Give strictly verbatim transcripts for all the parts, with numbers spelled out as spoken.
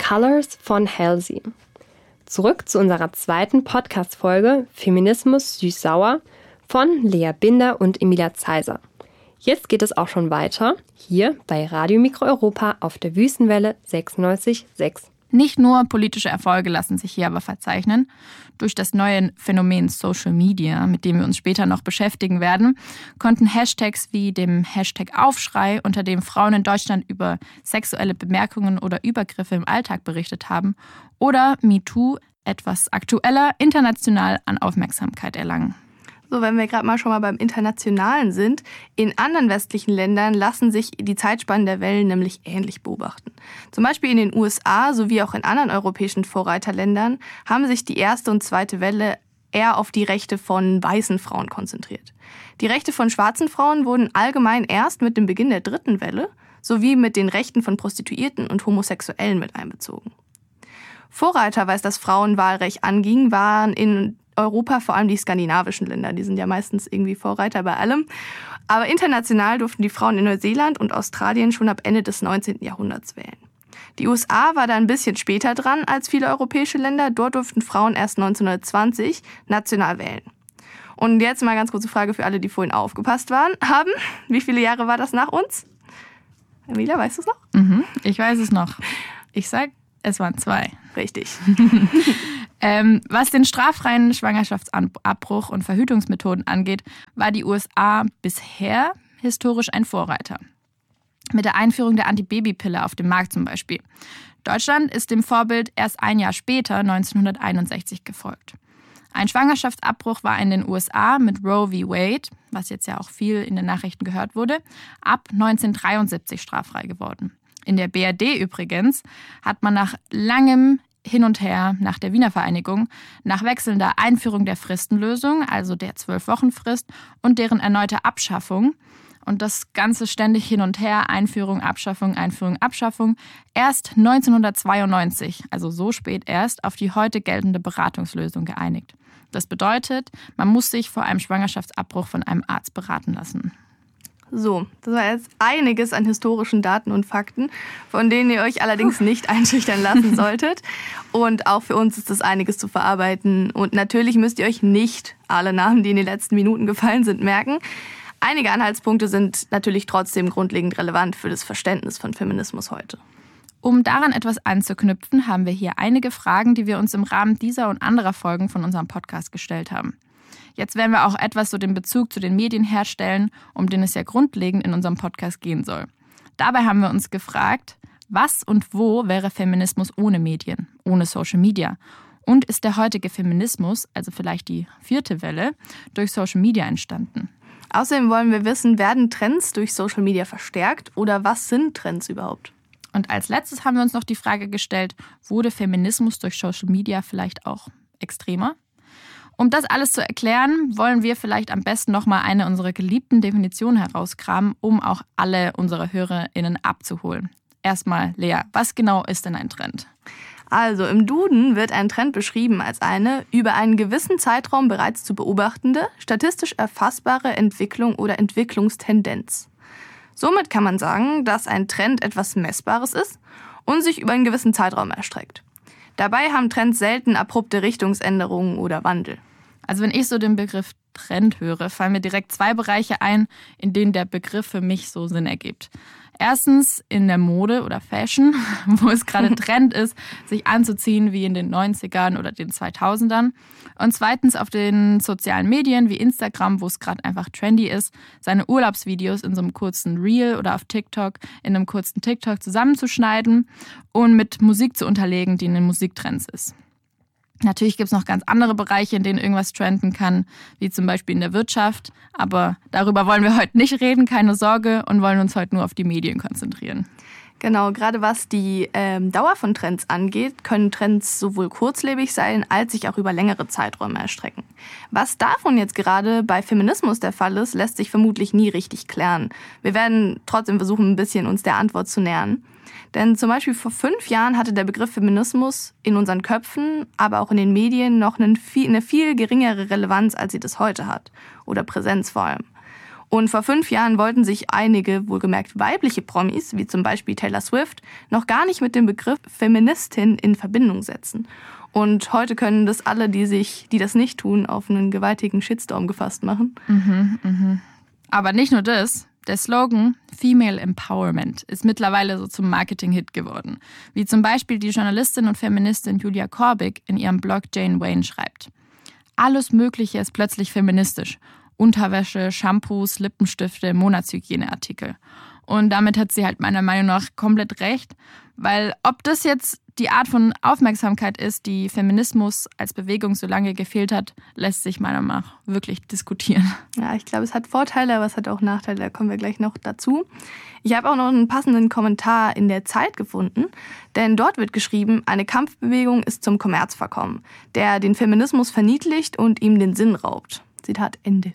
Colors von Halsey. Zurück zu unserer zweiten Podcast-Folge Feminismus süß-sauer von Lea Binder und Emilia Zeiser. Jetzt geht es auch schon weiter, hier bei Radio Mikro Europa auf der Wüstenwelle sechsundneunzig Komma sechs. Nicht nur politische Erfolge lassen sich hier aber verzeichnen. Durch das neue Phänomen Social Media, mit dem wir uns später noch beschäftigen werden, konnten Hashtags wie dem Hashtag Aufschrei, unter dem Frauen in Deutschland über sexuelle Bemerkungen oder Übergriffe im Alltag berichtet haben, oder MeToo etwas aktueller international an Aufmerksamkeit erlangen. So, wenn wir gerade mal schon mal beim Internationalen sind, in anderen westlichen Ländern lassen sich die Zeitspannen der Wellen nämlich ähnlich beobachten. Zum Beispiel in den U S A sowie auch in anderen europäischen Vorreiterländern haben sich die erste und zweite Welle eher auf die Rechte von weißen Frauen konzentriert. Die Rechte von schwarzen Frauen wurden allgemein erst mit dem Beginn der dritten Welle sowie mit den Rechten von Prostituierten und Homosexuellen mit einbezogen. Vorreiter, was das Frauenwahlrecht anging, waren in Europa vor allem die skandinavischen Länder. Die sind ja meistens irgendwie Vorreiter bei allem. Aber international durften die Frauen in Neuseeland und Australien schon ab Ende des neunzehnten Jahrhunderts wählen. Die U S A war da ein bisschen später dran als viele europäische Länder. Dort durften Frauen erst neunzehnhundertzwanzig national wählen. Und jetzt mal ganz kurze Frage für alle, die vorhin aufgepasst waren, haben. Wie viele Jahre war das nach uns? Emilia, weißt du es noch? Mhm, ich weiß es noch. Ich sag, es waren zwei. Richtig. ähm, was den straffreien Schwangerschaftsabbruch und Verhütungsmethoden angeht, war die U S A bisher historisch ein Vorreiter. Mit der Einführung der Antibabypille auf dem Markt zum Beispiel. Deutschland ist dem Vorbild erst ein Jahr später, neunzehnhunderteinundsechzig, gefolgt. Ein Schwangerschaftsabbruch war in den U S A mit Roe v. Wade, was jetzt ja auch viel in den Nachrichten gehört wurde, ab neunzehnhundertdreiundsiebzig straffrei geworden. In der B R D übrigens hat man nach langem Hin und Her, nach der Wiener Vereinigung, nach wechselnder Einführung der Fristenlösung, also der Zwölf-Wochen-Frist, und deren erneuter Abschaffung, und das Ganze ständig hin und her, Einführung, Abschaffung, Einführung, Abschaffung, erst neunzehnhundertzweiundneunzig, also so spät erst, auf die heute geltende Beratungslösung geeinigt. Das bedeutet, man muss sich vor einem Schwangerschaftsabbruch von einem Arzt beraten lassen. So, das war jetzt einiges an historischen Daten und Fakten, von denen ihr euch allerdings nicht einschüchtern lassen solltet. Und auch für uns ist das einiges zu verarbeiten. Und natürlich müsst ihr euch nicht alle Namen, die in den letzten Minuten gefallen sind, merken. Einige Anhaltspunkte sind natürlich trotzdem grundlegend relevant für das Verständnis von Feminismus heute. Um daran etwas anzuknüpfen, haben wir hier einige Fragen, die wir uns im Rahmen dieser und anderer Folgen von unserem Podcast gestellt haben. Jetzt werden wir auch etwas so den Bezug zu den Medien herstellen, um den es ja grundlegend in unserem Podcast gehen soll. Dabei haben wir uns gefragt, was und wo wäre Feminismus ohne Medien, ohne Social Media? Und ist der heutige Feminismus, also vielleicht die vierte Welle, durch Social Media entstanden? Außerdem wollen wir wissen, werden Trends durch Social Media verstärkt oder was sind Trends überhaupt? Und als letztes haben wir uns noch die Frage gestellt, wurde Feminismus durch Social Media vielleicht auch extremer? Um das alles zu erklären, wollen wir vielleicht am besten nochmal eine unserer geliebten Definitionen herauskramen, um auch alle unsere HörerInnen abzuholen. Erstmal, Lea, was genau ist denn ein Trend? Also im Duden wird ein Trend beschrieben als eine über einen gewissen Zeitraum bereits zu beobachtende, statistisch erfassbare Entwicklung oder Entwicklungstendenz. Somit kann man sagen, dass ein Trend etwas Messbares ist und sich über einen gewissen Zeitraum erstreckt. Dabei haben Trends selten abrupte Richtungsänderungen oder Wandel. Also wenn ich so den Begriff Trend höre, fallen mir direkt zwei Bereiche ein, in denen der Begriff für mich so Sinn ergibt. Erstens in der Mode oder Fashion, wo es gerade Trend ist, sich anzuziehen wie in den neunzigern oder den zweitausendern. Und zweitens auf den sozialen Medien wie Instagram, wo es gerade einfach trendy ist, seine Urlaubsvideos in so einem kurzen Reel oder auf TikTok in einem kurzen TikTok zusammenzuschneiden und mit Musik zu unterlegen, die in den Musiktrends ist. Natürlich gibt es noch ganz andere Bereiche, in denen irgendwas trenden kann, wie zum Beispiel in der Wirtschaft. Aber darüber wollen wir heute nicht reden, keine Sorge, und wollen uns heute nur auf die Medien konzentrieren. Genau, gerade was die ähm, Dauer von Trends angeht, können Trends sowohl kurzlebig sein, als sich auch über längere Zeiträume erstrecken. Was davon jetzt gerade bei Feminismus der Fall ist, lässt sich vermutlich nie richtig klären. Wir werden trotzdem versuchen, ein bisschen uns der Antwort zu nähern. Denn zum Beispiel vor fünf Jahren hatte der Begriff Feminismus in unseren Köpfen, aber auch in den Medien noch eine viel, eine viel geringere Relevanz, als sie das heute hat. Oder Präsenz vor allem. Und vor fünf Jahren wollten sich einige, wohlgemerkt weibliche Promis, wie zum Beispiel Taylor Swift, noch gar nicht mit dem Begriff Feministin in Verbindung setzen. Und heute können das alle, die sich, die das nicht tun, auf einen gewaltigen Shitstorm gefasst machen. Mhm, mhm. Aber nicht nur das. Der Slogan Female Empowerment ist mittlerweile so zum Marketing-Hit geworden. Wie zum Beispiel die Journalistin und Feministin Julia Korbig in ihrem Blog Jane Wayne schreibt. Alles Mögliche ist plötzlich feministisch. Unterwäsche, Shampoos, Lippenstifte, Monatshygieneartikel. Und damit hat sie halt meiner Meinung nach komplett recht, weil ob das jetzt die Art von Aufmerksamkeit ist, die Feminismus als Bewegung so lange gefehlt hat, lässt sich meiner Meinung nach wirklich diskutieren. Ja, ich glaube, es hat Vorteile, aber es hat auch Nachteile, da kommen wir gleich noch dazu. Ich habe auch noch einen passenden Kommentar in der Zeit gefunden, denn dort wird geschrieben, eine Kampfbewegung ist zum Kommerz verkommen, der den Feminismus verniedlicht und ihm den Sinn raubt. Zitat Ende.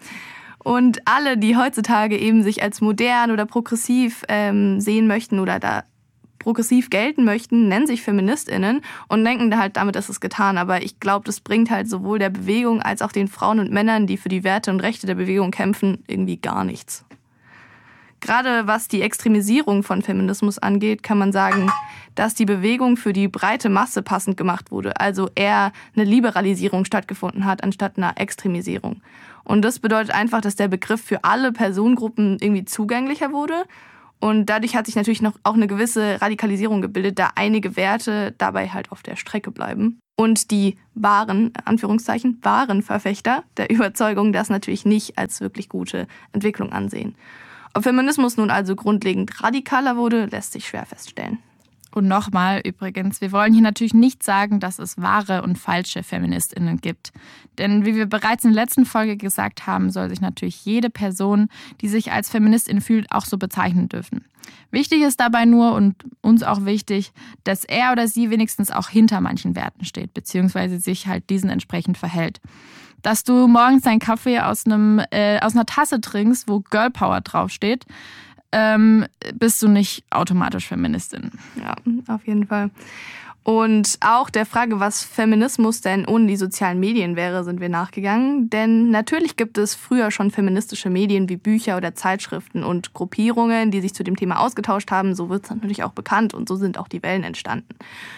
Und alle, die heutzutage eben sich als modern oder progressiv ähm, sehen möchten oder da progressiv gelten möchten, nennen sich FeministInnen und denken halt, damit ist es getan. Aber ich glaube, das bringt halt sowohl der Bewegung als auch den Frauen und Männern, die für die Werte und Rechte der Bewegung kämpfen, irgendwie gar nichts. Gerade was die Extremisierung von Feminismus angeht, kann man sagen, dass die Bewegung für die breite Masse passend gemacht wurde. Also eher eine Liberalisierung stattgefunden hat, anstatt einer Extremisierung. Und das bedeutet einfach, dass der Begriff für alle Personengruppen irgendwie zugänglicher wurde. Und dadurch hat sich natürlich noch auch eine gewisse Radikalisierung gebildet, da einige Werte dabei halt auf der Strecke bleiben. Und die wahren, Anführungszeichen, wahren Verfechter der Überzeugung das natürlich nicht als wirklich gute Entwicklung ansehen. Ob Feminismus nun also grundlegend radikaler wurde, lässt sich schwer feststellen. Und nochmal übrigens, wir wollen hier natürlich nicht sagen, dass es wahre und falsche FeministInnen gibt. Denn wie wir bereits in der letzten Folge gesagt haben, soll sich natürlich jede Person, die sich als Feministin fühlt, auch so bezeichnen dürfen. Wichtig ist dabei nur und uns auch wichtig, dass er oder sie wenigstens auch hinter manchen Werten steht, beziehungsweise sich halt diesen entsprechend verhält. Dass du morgens deinen Kaffee aus, einem, äh, aus einer Tasse trinkst, wo Girl Power draufsteht, ähm, bist du nicht automatisch Feministin. Ja, auf jeden Fall. Und auch der Frage, was Feminismus denn ohne die sozialen Medien wäre, sind wir nachgegangen. Denn natürlich gibt es früher schon feministische Medien wie Bücher oder Zeitschriften und Gruppierungen, die sich zu dem Thema ausgetauscht haben. So wird es natürlich auch bekannt und so sind auch die Wellen entstanden.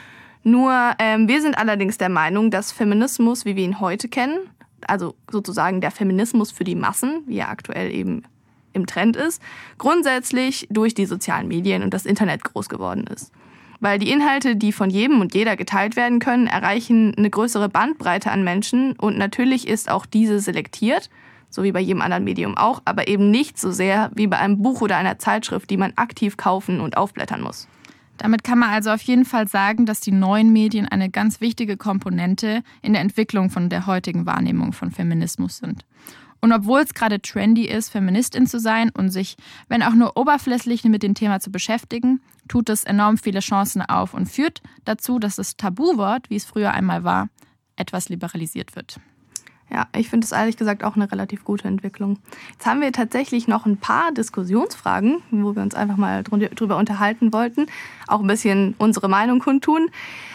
Nur ähm, wir sind allerdings der Meinung, dass Feminismus, wie wir ihn heute kennen, also sozusagen der Feminismus für die Massen, wie er aktuell eben im Trend ist, grundsätzlich durch die sozialen Medien und das Internet groß geworden ist. Weil die Inhalte, die von jedem und jeder geteilt werden können, erreichen eine größere Bandbreite an Menschen und natürlich ist auch diese selektiert, so wie bei jedem anderen Medium auch, aber eben nicht so sehr wie bei einem Buch oder einer Zeitschrift, die man aktiv kaufen und aufblättern muss. Damit kann man also auf jeden Fall sagen, dass die neuen Medien eine ganz wichtige Komponente in der Entwicklung von der heutigen Wahrnehmung von Feminismus sind. Und obwohl es gerade trendy ist, Feministin zu sein und sich, wenn auch nur oberflächlich, mit dem Thema zu beschäftigen, tut es enorm viele Chancen auf und führt dazu, dass das Tabuwort, wie es früher einmal war, etwas liberalisiert wird. Ja, ich finde es ehrlich gesagt auch eine relativ gute Entwicklung. Jetzt haben wir tatsächlich noch ein paar Diskussionsfragen, wo wir uns einfach mal drüber unterhalten wollten, auch ein bisschen unsere Meinung kundtun.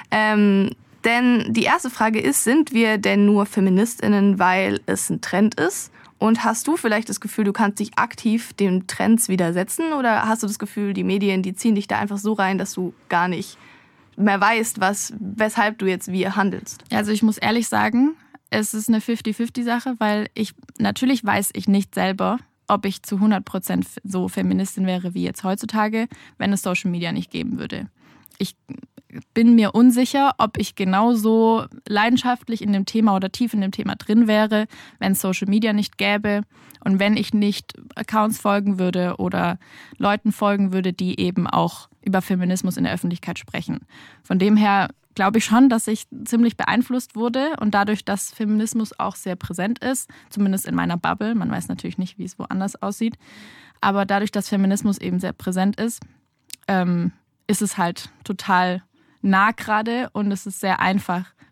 Ähm, denn die erste Frage ist, sind wir denn nur FeministInnen, weil es ein Trend ist? Und hast du vielleicht das Gefühl, du kannst dich aktiv den Trends widersetzen? Oder hast du das Gefühl, die Medien, die ziehen dich da einfach so rein, dass du gar nicht mehr weißt, was, weshalb du jetzt wie handelst? Also ich muss ehrlich sagen, es ist eine fifty fifty Sache, weil ich natürlich weiß ich nicht selber, ob ich zu hundert Prozent so Feministin wäre wie jetzt heutzutage, wenn es Social Media nicht geben würde. Ich bin mir unsicher, ob ich genauso leidenschaftlich in dem Thema oder tief in dem Thema drin wäre, wenn es Social Media nicht gäbe und wenn ich nicht Accounts folgen würde oder Leuten folgen würde, die eben auch über Feminismus in der Öffentlichkeit sprechen. Von dem her glaube ich schon, dass ich ziemlich beeinflusst wurde und dadurch, dass Feminismus auch sehr präsent ist, zumindest in meiner Bubble, man weiß natürlich nicht, wie es woanders aussieht, aber dadurch, dass Feminismus eben sehr präsent ist, ähm, ist es halt total nah gerade und es ist sehr einfach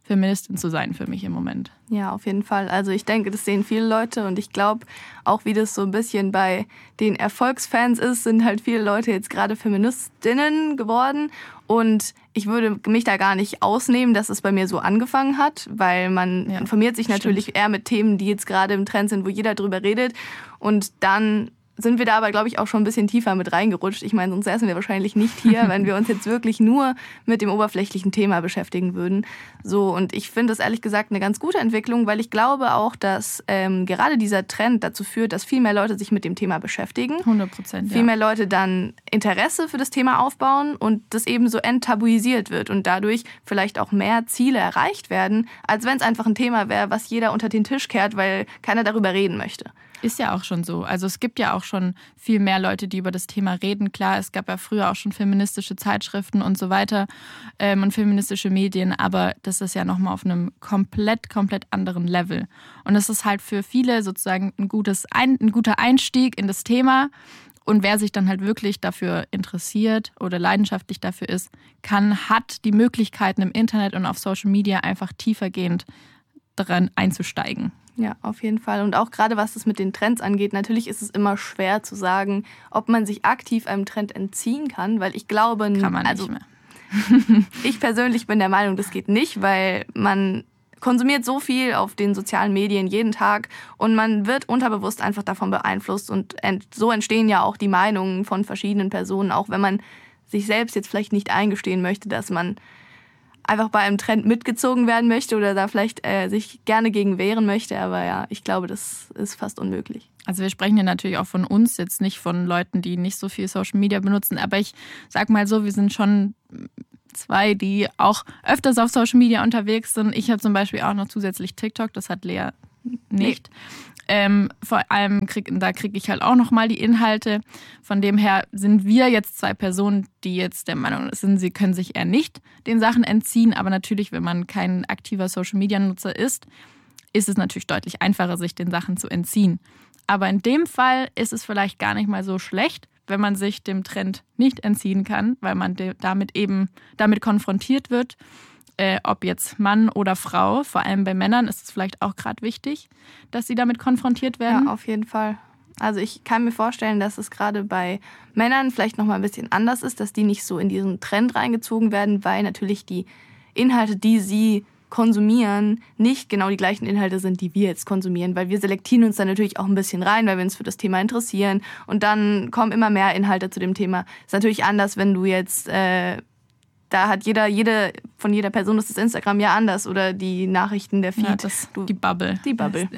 Feministin zu sein für mich im Moment. Ja, auf jeden Fall. Also ich denke, das sehen viele Leute und ich glaube, auch wie das so ein bisschen bei den Erfolgsfans ist, sind halt viele Leute jetzt gerade Feministinnen geworden und ich würde mich da gar nicht ausnehmen, dass es bei mir so angefangen hat, weil man ja, informiert sich natürlich stimmt. eher mit Themen, die jetzt gerade im Trend sind, wo jeder drüber redet und dann sind wir da aber, glaube ich, auch schon ein bisschen tiefer mit reingerutscht. Ich meine, sonst säßen wir wahrscheinlich nicht hier, wenn wir uns jetzt wirklich nur mit dem oberflächlichen Thema beschäftigen würden. So, und ich finde das ehrlich gesagt eine ganz gute Entwicklung, weil ich glaube auch, dass ähm, gerade dieser Trend dazu führt, dass viel mehr Leute sich mit dem Thema beschäftigen. hundert Prozent, Viel ja. mehr Leute dann Interesse für das Thema aufbauen und das eben so enttabuisiert wird und dadurch vielleicht auch mehr Ziele erreicht werden, als wenn es einfach ein Thema wäre, was jeder unter den Tisch kehrt, weil keiner darüber reden möchte. Ist ja auch schon so. Also es gibt ja auch schon viel mehr Leute, die über das Thema reden. Klar, es gab ja früher auch schon feministische Zeitschriften und so weiter ähm, und feministische Medien, aber das ist ja nochmal auf einem komplett, komplett anderen Level. Und das ist halt für viele sozusagen ein, gutes ein, ein guter Einstieg in das Thema. Und wer sich dann halt wirklich dafür interessiert oder leidenschaftlich dafür ist, kann, hat die Möglichkeiten im Internet und auf Social Media einfach tiefergehend daran einzusteigen. Ja, auf jeden Fall. Und auch gerade was es mit den Trends angeht, natürlich ist es immer schwer zu sagen, ob man sich aktiv einem Trend entziehen kann, weil ich glaube... Kann man also, nicht mehr. Ich persönlich bin der Meinung, das geht nicht, weil man konsumiert so viel auf den sozialen Medien jeden Tag und man wird unterbewusst einfach davon beeinflusst und ent- so entstehen ja auch die Meinungen von verschiedenen Personen, auch wenn man sich selbst jetzt vielleicht nicht eingestehen möchte, dass man einfach bei einem Trend mitgezogen werden möchte oder da vielleicht äh, sich gerne gegen wehren möchte. Aber ja, ich glaube, das ist fast unmöglich. Also wir sprechen hier natürlich auch von uns, jetzt nicht von Leuten, die nicht so viel Social Media benutzen. Aber ich sag mal so, wir sind schon zwei, die auch öfters auf Social Media unterwegs sind. Ich habe zum Beispiel auch noch zusätzlich TikTok, das hat Lea nicht. Nee. Ähm, vor allem krieg, da kriege ich halt auch nochmal die Inhalte. Von dem her sind wir jetzt zwei Personen, die jetzt der Meinung sind, sie können sich eher nicht den Sachen entziehen. Aber natürlich, wenn man kein aktiver Social-Media-Nutzer ist, ist es natürlich deutlich einfacher, sich den Sachen zu entziehen. Aber in dem Fall ist es vielleicht gar nicht mal so schlecht, wenn man sich dem Trend nicht entziehen kann, weil man damit eben damit konfrontiert wird. Äh, ob jetzt Mann oder Frau, vor allem bei Männern ist es vielleicht auch gerade wichtig, dass sie damit konfrontiert werden. Ja, auf jeden Fall. Also ich kann mir vorstellen, dass es gerade bei Männern vielleicht noch mal ein bisschen anders ist, dass die nicht so in diesen Trend reingezogen werden, weil natürlich die Inhalte, die sie konsumieren, nicht genau die gleichen Inhalte sind, die wir jetzt konsumieren, weil wir selektieren uns dann natürlich auch ein bisschen rein, weil wir uns für das Thema interessieren und dann kommen immer mehr Inhalte zu dem Thema. Ist natürlich anders, wenn du jetzt äh, da hat jeder, jede, von jeder Person ist das Instagram ja anders oder die Nachrichten, der Feed. Ja, das, du, die Bubble. Die Bubble.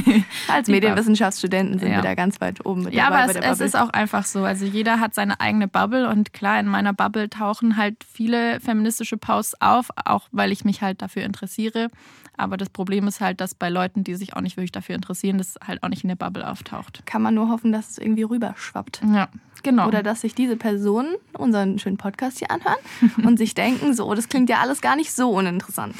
Als die Medienwissenschaftsstudenten sind ja. wir da ganz weit oben mit ja, dabei aber bei es, der Bubble. Es ist auch einfach so. Also jeder hat seine eigene Bubble und klar, in meiner Bubble tauchen halt viele feministische Posts auf, auch weil ich mich halt dafür interessiere. Aber das Problem ist halt, dass bei Leuten, die sich auch nicht wirklich dafür interessieren, das halt auch nicht in der Bubble auftaucht. Kann man nur hoffen, dass es irgendwie rüberschwappt. Ja. Genau. Oder dass sich diese Personen unseren schönen Podcast hier anhören und sich denken, so, das klingt ja alles gar nicht so uninteressant.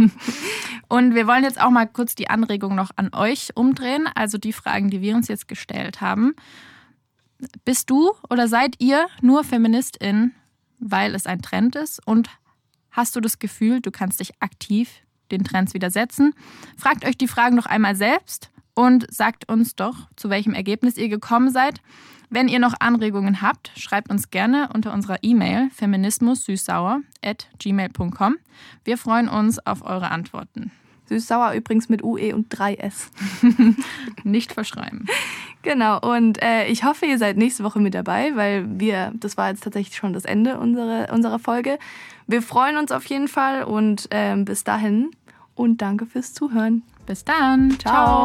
Und wir wollen jetzt auch mal kurz die Anregung noch an euch umdrehen. Also die Fragen, die wir uns jetzt gestellt haben. Bist du oder seid ihr nur Feministin, weil es ein Trend ist? Und hast du das Gefühl, du kannst dich aktiv den Trends widersetzen? Fragt euch die Fragen noch einmal selbst und sagt uns doch, zu welchem Ergebnis ihr gekommen seid. Wenn ihr noch Anregungen habt, schreibt uns gerne unter unserer E-Mail feminismus süßsauer at gmail punkt com. Wir freuen uns auf eure Antworten. Süß-sauer übrigens mit U E und drei S. Nicht verschreiben. Genau, und äh, ich hoffe, ihr seid nächste Woche mit dabei, weil wir, das war jetzt tatsächlich schon das Ende unserer, unserer Folge. Wir freuen uns auf jeden Fall und äh, bis dahin und danke fürs Zuhören. Bis dann. Ciao.